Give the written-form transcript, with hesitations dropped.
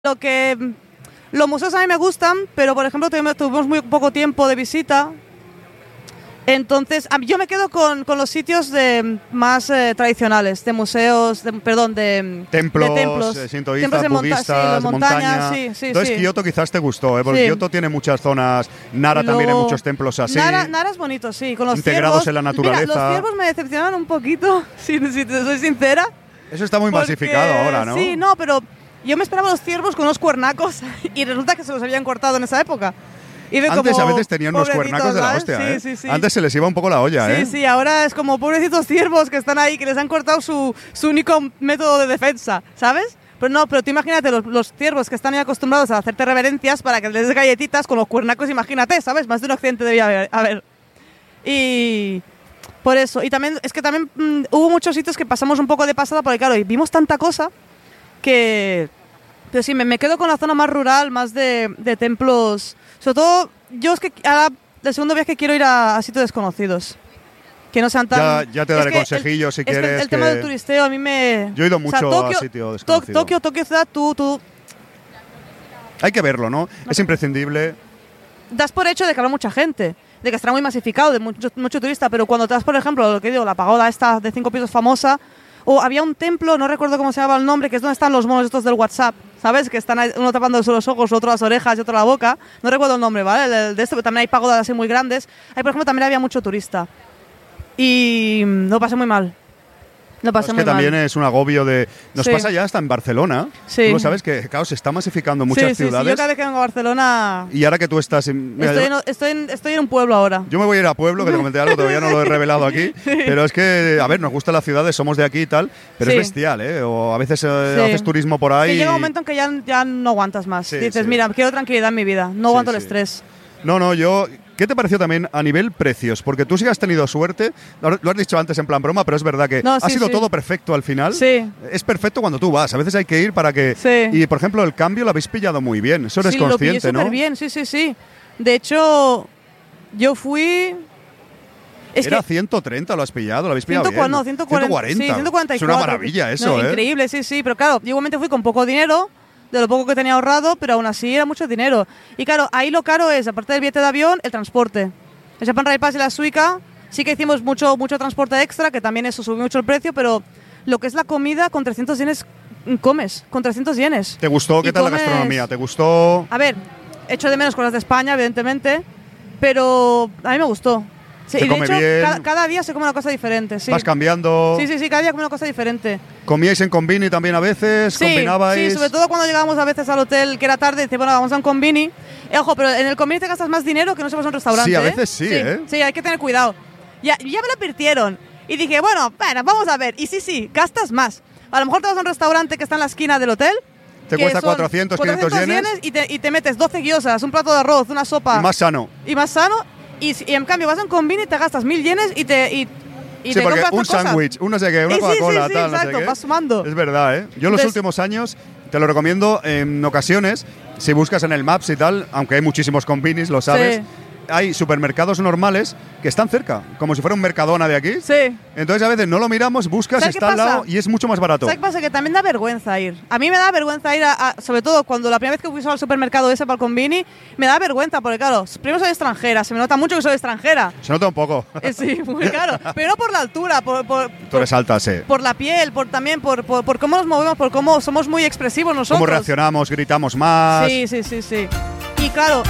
Los museos a mí me gustan, pero por ejemplo tuvimos muy poco tiempo de visita. Entonces, yo me quedo con los sitios más tradicionales, de museos, de templos sintoístas, budistas, montaña. Sí, Entonces, Kioto quizás te gustó, porque Kioto tiene muchas zonas. Nara también hay muchos templos así. Nara es bonito, sí, con los integrados ciervos, en la naturaleza. Mira, los ciervos me decepcionan un poquito, si te soy sincera. Eso está muy masificado ahora, ¿no? Sí, no, pero yo me esperaba los ciervos con unos cuernacos y resulta que se los habían cortado en esa época. Antes a veces tenían unos cuernacos de la hostia, sí. Antes se les iba un poco la olla, Sí, ahora es como pobrecitos ciervos que están ahí, que les han cortado su único método de defensa, ¿sabes? Pero tú imagínate los ciervos que están ahí acostumbrados a hacerte reverencias para que les des galletitas con los cuernacos, imagínate, ¿sabes? Más de un accidente debía haber. Y por eso, y también hubo muchos sitios que pasamos un poco de pasada, porque claro, y vimos tanta cosa que... Pero sí, me quedo con la zona más rural, más de templos. Sobre todo, yo es que ahora, el segundo viaje quiero ir a sitios desconocidos. Que no sean tan... Ya te daré consejillos si quieres. El tema del turisteo a mí me... Yo he ido mucho a sitios desconocidos. Tokio ciudad, tú... Hay que verlo, ¿no? Es imprescindible. Das por hecho de que habrá mucha gente, de que estará muy masificado, de mucho turista, pero cuando te das, por ejemplo, lo que digo, la pagoda esta de 5 pisos famosa, o había un templo, no recuerdo cómo se llamaba el nombre, que es donde están los monos estos del WhatsApp, ¿sabes? Que están ahí, uno tapándose los ojos, otro las orejas y otro la boca. No recuerdo el nombre, ¿vale? El de esto, pero también hay pagodas así muy grandes. Ahí, por ejemplo, también había mucho turista. Y lo pasé muy mal. Es que también es un agobio de... Nos pasa ya hasta en Barcelona. Sí. Tú lo sabes que, claro, se está masificando muchas ciudades. Sí, yo cada vez que vengo a Barcelona... Y ahora que tú estás... Estoy en un pueblo ahora. Yo me voy a ir a pueblo, que te comenté algo, todavía no lo he revelado aquí. Pero es que, a ver, nos gustan las ciudades, somos de aquí y tal, pero es bestial, ¿eh? O a veces haces turismo por ahí... Sí, llega un momento en que ya no aguantas más. Dices, mira, quiero tranquilidad en mi vida, no aguanto el estrés. No, yo... ¿Qué te pareció también a nivel precios? Porque tú sí que has tenido suerte, lo has dicho antes en plan broma, pero es verdad que ha sido todo perfecto al final. Sí. Es perfecto cuando tú vas, a veces hay que ir para que... Sí. Y, por ejemplo, el cambio lo habéis pillado muy bien, eso eres consciente, ¿no? Sí, lo pillé súper bien, sí. De hecho, yo fui... Era 130, lo has pillado, lo habéis pillado 140, bien. No, 140. Sí, 144. Es una maravilla eso, Increíble, sí, pero claro, yo igualmente fui con poco dinero, de lo poco que tenía ahorrado, pero aún así era mucho dinero. Y claro, ahí lo caro es, aparte del billete de avión, el transporte. El Japan Rail Pass y la Suica, sí que hicimos mucho transporte extra, que también eso subió mucho el precio, pero lo que es la comida, con 300 yenes comes, con 300 yenes. ¿Te gustó? ¿Qué tal la gastronomía? ¿Te gustó? A ver, echo de menos cosas de España, evidentemente, pero a mí me gustó. Sí, se y de come hecho, bien. cada día se come una cosa diferente. Sí. ¿Vas cambiando? Sí, cada día come una cosa diferente. ¿Comíais en Convini también a veces? Sí, ¿Combinabais? Sí, sobre todo cuando llegábamos a veces al hotel, que era tarde, dice, bueno, vamos a un Convini. Ojo, pero en el Convini te gastas más dinero que no se vas a un restaurante. Sí, a veces sí, ¿eh? Sí, hay que tener cuidado. Ya me lo advirtieron. Y dije, bueno, vamos a ver. Y sí, gastas más. A lo mejor te vas a un restaurante que está en la esquina del hotel. Te cuesta 400, 500 yenes. Y te metes 12 gyozas, un plato de arroz, una sopa. Y más sano. Y en cambio vas a un Convini y te gastas 1000 yenes y te porque un sándwich, un no sé qué, una Coca-Cola, tal, exacto, no sé qué. vas sumando. Es verdad, ¿eh? Yo en los últimos años, te lo recomiendo en ocasiones, si buscas en el Maps y tal, aunque hay muchísimos Convinis, lo sabes, hay supermercados normales que están cerca, como si fuera un Mercadona de aquí. Sí. Entonces a veces no lo miramos, buscas, está al lado y es mucho más barato. ¿Sabes qué pasa? Que también da vergüenza ir. A mí me da vergüenza ir, sobre todo cuando la primera vez que fui al supermercado ese para el Convini, me da vergüenza porque, claro, primero soy extranjera, se me nota mucho que soy extranjera. Se nota un poco. Sí, muy claro. Pero no por la altura, Tú eres alta, sí. Por la piel, también por cómo nos movemos, por cómo somos muy expresivos nosotros. Cómo reaccionamos, gritamos más. Sí. Y claro,